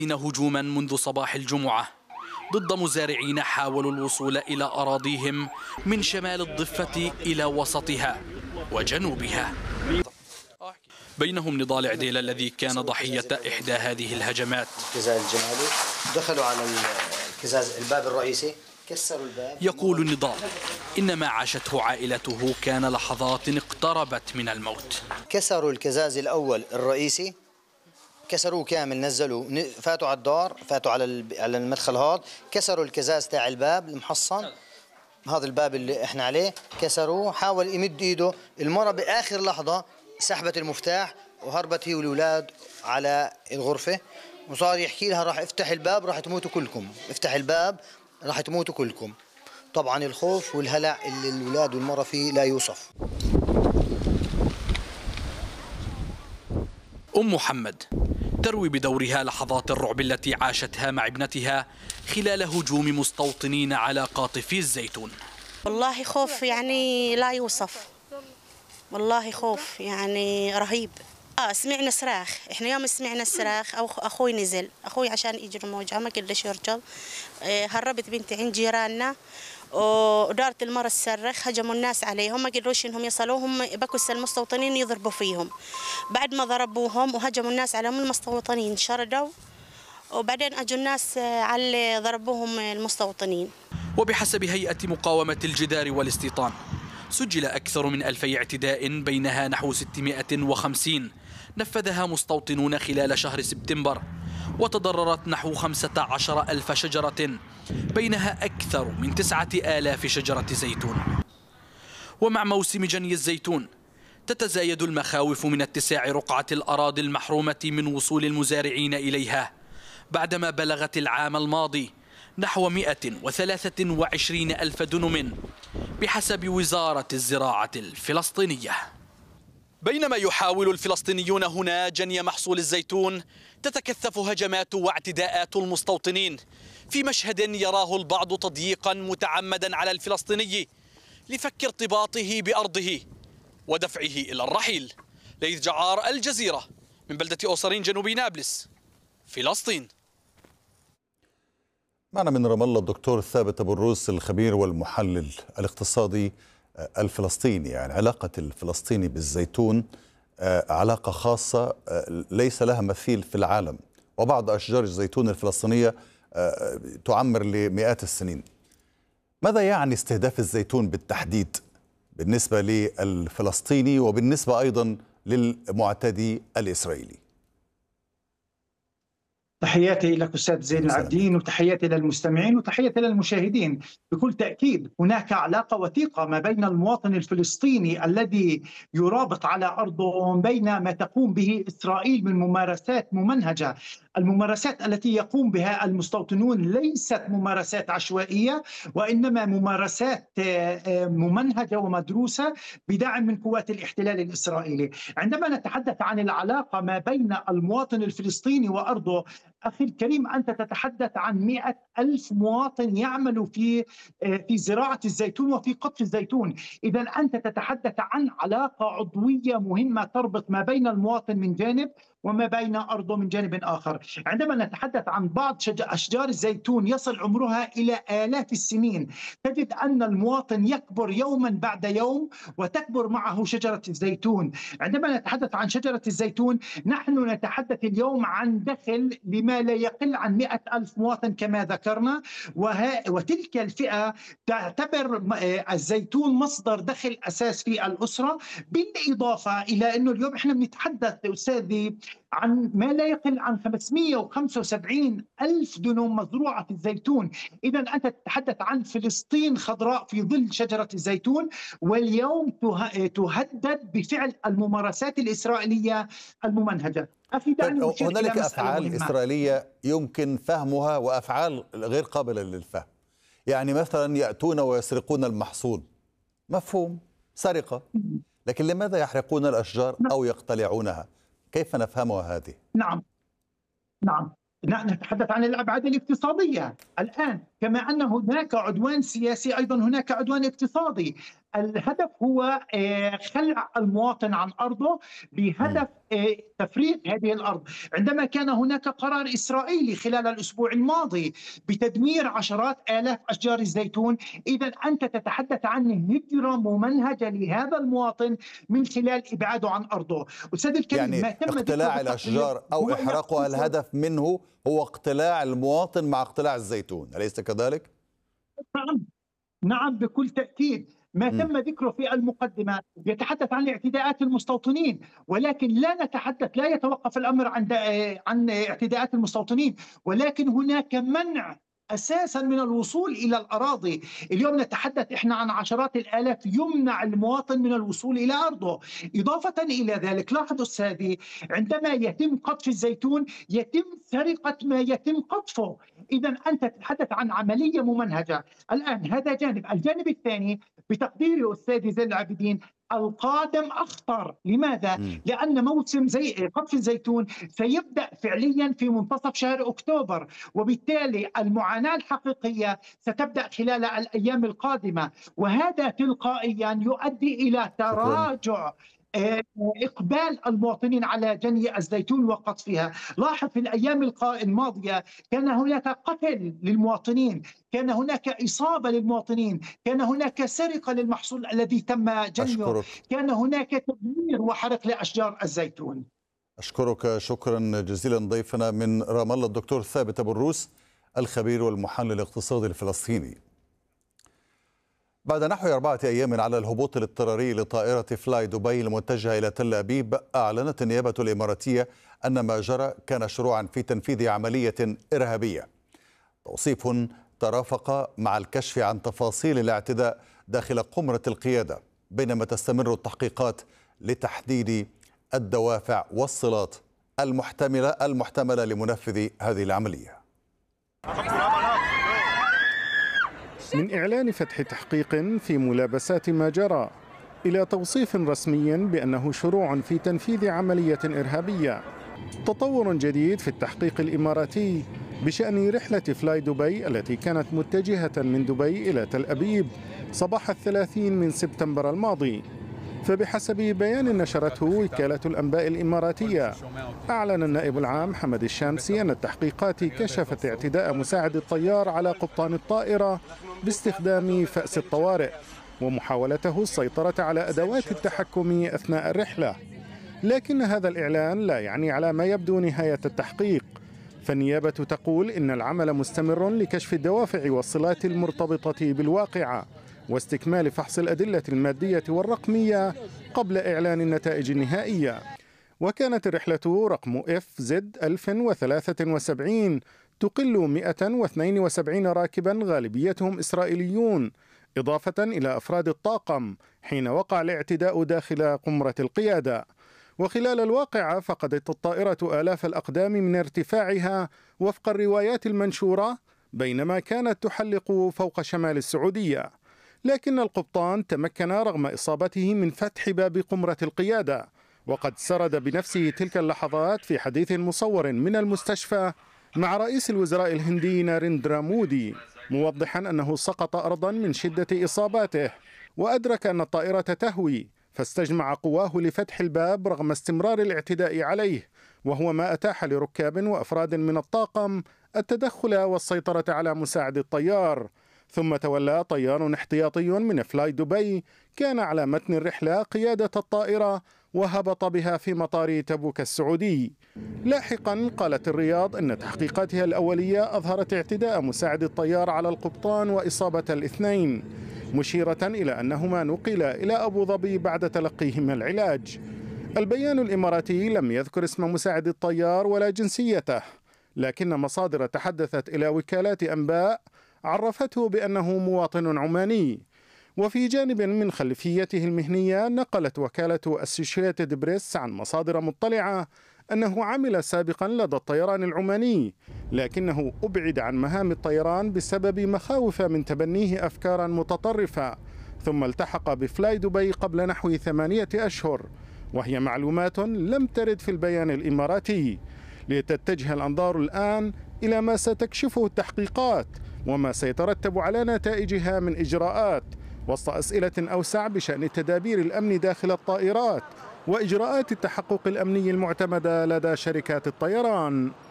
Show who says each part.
Speaker 1: هجوما منذ صباح الجمعة ضد مزارعين حاولوا الوصول إلى أراضيهم من شمال الضفة إلى وسطها وجنوبها. بينهم نضال عديل الذي كان ضحية إحدى هذه الهجمات.
Speaker 2: الكزاز الجمالي دخلوا على الكزاز الباب الرئيسي، كسروا الباب.
Speaker 1: يقول النضال إن ما عاشته عائلته كان لحظات اقتربت من الموت.
Speaker 2: كسروا الكزاز الأول الرئيسي، كسروه كامل، نزلوا فاتوا على الدار، فاتوا على المدخل هذا، كسروا الكزاز تاع الباب المحصن، هذا الباب اللي احنا عليه كسروه. حاول يمد ايده، المرة بآخر لحظة سحبت المفتاح وهربت هي والأولاد على الغرفة، وصار يحكي لها راح افتح الباب راح تموتوا كلكم، افتح الباب راح تموتوا كلكم. طبعا الخوف والهلع اللي الأولاد والمرة فيه لا يوصف.
Speaker 1: أم محمد تروي بدورها لحظات الرعب التي عاشتها مع ابنتها خلال هجوم مستوطنين على قاطفي الزيتون.
Speaker 3: والله خوف يعني لا يوصف، والله خوف يعني رهيب. سمعنا صراخ، احنا يوم سمعنا الصراخ اخوي نزل، اخوي عشان يجري موجه ما قدرش يرجل. هربت بنتي عند جيراننا ودارت المرة تصرخ، هجموا الناس عليهم ما قدروش انهم يصلوهم، بكوا المستوطنين يضربوا فيهم. بعد ما ضربوهم وهجموا الناس عليهم المستوطنين شردوا، وبعدين اجوا الناس على ضربوهم المستوطنين.
Speaker 1: وبحسب هيئة مقاومة الجدار والاستيطان سجل أكثر من 2000 اعتداء، بينها نحو 650 نفذها مستوطنون خلال شهر سبتمبر، وتضررت نحو 15,000 شجرة، بينها أكثر من 9,000 شجرة زيتون. ومع موسم جني الزيتون تتزايد المخاوف من اتساع رقعة الأراضي المحرومة من وصول المزارعين إليها، بعدما بلغت العام الماضي نحو 123,000 دنم بحسب وزارة الزراعة الفلسطينية. بينما يحاول الفلسطينيون هنا جني محصول الزيتون، تتكثف هجمات واعتداءات المستوطنين في مشهد يراه البعض تضييقا متعمدا على الفلسطيني لفك ارتباطه بأرضه ودفعه إلى الرحيل. ليث جعار، الجزيرة، من بلدة أوسرين جنوب نابلس، فلسطين.
Speaker 4: معنا من رام الله الدكتور ثابت أبو الروس الخبير والمحلل الاقتصادي الفلسطيني. يعني علاقة الفلسطيني بالزيتون علاقة خاصة ليس لها مثيل في العالم، وبعض أشجار الزيتون الفلسطينية تعمر لمئات السنين. ماذا يعني استهداف الزيتون بالتحديد بالنسبة للفلسطيني وبالنسبة أيضا للمعتدي الإسرائيلي؟
Speaker 5: تحياتي لك أستاذ زين العابدين، وتحياتي للمستمعين، وتحياتي للمشاهدين. بكل تأكيد هناك علاقة وثيقة ما بين المواطن الفلسطيني الذي يرابط على أرضه بين ما تقوم به إسرائيل من ممارسات ممنهجة. الممارسات التي يقوم بها المستوطنون ليست ممارسات عشوائية، وإنما ممارسات ممنهجة ومدروسة بدعم من قوات الاحتلال الإسرائيلي. عندما نتحدث عن العلاقة ما بين المواطن الفلسطيني وأرضه، أخي الكريم، أنت تتحدث عن 100,000 مواطن يعمل في زراعة الزيتون وفي قطف الزيتون. إذا أنت تتحدث عن علاقة عضوية مهمة تربط ما بين المواطن من جانب وما بين أرضه من جانب آخر. عندما نتحدث عن بعض أشجار الزيتون يصل عمرها إلى آلاف السنين، تجد أن المواطن يكبر يوما بعد يوم وتكبر معه شجرة الزيتون. عندما نتحدث عن شجرة الزيتون نحن نتحدث اليوم عن دخل لما لا يقل عن 100,000 مواطن كما ذكرنا، وتلك الفئة تعتبر الزيتون مصدر دخل أساس في الأسرة. بالإضافة إلى أنه اليوم إحنا بنتحدث أستاذي عن ما لا يقل عن 575,000 دنم مزروعة في الزيتون. إذا أنت تتحدث عن فلسطين خضراء في ظل شجرة الزيتون، واليوم تهدد بفعل الممارسات الإسرائيلية الممنهجة.
Speaker 4: هنالك أفعال إسرائيلية يمكن فهمها وأفعال غير قابلة للفهم. يعني مثلا يأتون ويسرقون المحصول، مفهوم، سرقة، لكن لماذا يحرقون الأشجار أو يقتلعونها؟ كيف نفهمها هذه؟
Speaker 5: نعم نتحدث عن الأبعاد الاقتصادية الآن. كما أن هناك عدوان سياسي، أيضا هناك عدوان اقتصادي. الهدف هو خلع المواطن عن أرضه بهدف تفريغ هذه الأرض. عندما كان هناك قرار إسرائيلي خلال الأسبوع الماضي بتدمير عشرات آلاف أشجار الزيتون، إذا أنت تتحدث عن هجرة ممنهجة لهذا المواطن من خلال إبعاده عن أرضه. أستاذ الكريم،
Speaker 4: يعني اقتلاع الأشجار أو إحراقها الهدف منه هو اقتلاع المواطن مع اقتلاع الزيتون، أليس كذلك؟
Speaker 5: نعم بكل تأكيد. ما تم ذكره في المقدمة يتحدث عن اعتداءات المستوطنين، ولكن لا يتوقف الأمر عن اعتداءات المستوطنين، ولكن هناك منع أساسا من الوصول إلى الأراضي. اليوم نتحدث إحنا عن عشرات الآلاف يمنع المواطن من الوصول إلى أرضه. إضافة إلى ذلك، لاحظوا أستاذي، عندما يتم قطف الزيتون يتم سرقة ما يتم قطفه. إذا أنت تتحدث عن عملية ممنهجة. الآن هذا جانب. الجانب الثاني بتقديري أستاذي زين العابدين، القادم أخطر. لماذا؟ لأن موسم قطف الزيتون سيبدأ فعليا في منتصف شهر أكتوبر، وبالتالي المعاناة الحقيقية ستبدأ خلال الأيام القادمة، وهذا تلقائيا يؤدي إلى تراجع إقبال المواطنين على جني الزيتون وقطفها. لاحظ في الأيام الماضية كان هناك قتل للمواطنين، كان هناك إصابة للمواطنين، كان هناك سرقة للمحصول الذي تم جنيه، كان هناك تدمير وحرق لأشجار الزيتون.
Speaker 4: أشكرك شكرا جزيلا ضيفنا من رام الله الدكتور ثابت أبو الروس الخبير والمحلل الاقتصادي الفلسطيني. بعد نحو 4 أيام على الهبوط الاضطراري لطائرة فلاي دبي المتجهة إلى تل أبيب، أعلنت النيابة الإماراتية أن ما جرى كان شروعا في تنفيذ عملية إرهابية. توصيف ترافق مع الكشف عن تفاصيل الاعتداء داخل قمرة القيادة، بينما تستمر التحقيقات لتحديد الدوافع والصلات المحتملة لمنفذ هذه العملية.
Speaker 6: من إعلان فتح تحقيق في ملابسات ما جرى إلى توصيف رسمي بأنه شروع في تنفيذ عملية إرهابية، تطور جديد في التحقيق الإماراتي بشأن رحلة فلاي دبي التي كانت متجهة من دبي إلى تل أبيب صباح 30 من سبتمبر الماضي. فبحسب بيان نشرته وكالة الأنباء الإماراتية، أعلن النائب العام حمد الشامسي أن التحقيقات كشفت اعتداء مساعد الطيار على قبطان الطائرة باستخدام فأس الطوارئ ومحاولته السيطرة على أدوات التحكم أثناء الرحلة. لكن هذا الإعلان لا يعني على ما يبدو نهاية التحقيق، فالنيابة تقول إن العمل مستمر لكشف الدوافع والصلات المرتبطة بالواقعة واستكمال فحص الأدلة المادية والرقمية قبل إعلان النتائج النهائية. وكانت الرحلة رقم FZ 1073 تقل 172 راكبا غالبيتهم إسرائيليون، إضافة إلى أفراد الطاقم، حين وقع الاعتداء داخل قمرة القيادة. وخلال الواقعة فقدت الطائرة آلاف الأقدام من ارتفاعها وفق الروايات المنشورة بينما كانت تحلق فوق شمال السعودية. لكن القبطان تمكن رغم إصابته من فتح باب قمرة القيادة، وقد سرد بنفسه تلك اللحظات في حديث مصور من المستشفى مع رئيس الوزراء الهندي ناريندرا مودي، موضحا أنه سقط أرضا من شدة إصاباته، وأدرك أن الطائرة تهوي، فاستجمع قواه لفتح الباب رغم استمرار الاعتداء عليه، وهو ما أتاح لركاب وأفراد من الطاقم التدخل والسيطرة على مساعد الطيار. ثم تولى طيار احتياطي من فلاي دبي كان على متن الرحلة قيادة الطائرة وهبط بها في مطار تبوك السعودي. لاحقا قالت الرياض أن تحقيقاتها الأولية أظهرت اعتداء مساعد الطيار على القبطان وإصابة الاثنين، مشيرة إلى أنهما نقلا إلى أبو ظبي بعد تلقيهما العلاج. البيان الإماراتي لم يذكر اسم مساعد الطيار ولا جنسيته، لكن مصادر تحدثت إلى وكالات أنباء عرفته بأنه مواطن عماني. وفي جانب من خلفيته المهنية نقلت وكالة أسوشيتد بريس عن مصادر مطلعة أنه عمل سابقا لدى الطيران العماني، لكنه أبعد عن مهام الطيران بسبب مخاوف من تبنيه أفكارا متطرفة، ثم التحق بفلاي دبي قبل نحو 8 أشهر، وهي معلومات لم ترد في البيان الإماراتي. لتتجه الأنظار الآن إلى ما ستكشفه التحقيقات وما سيترتب على نتائجها من إجراءات، وسط أسئلة أوسع بشأن التدابير الأمن داخل الطائرات وإجراءات التحقق الأمني المعتمدة لدى شركات الطيران.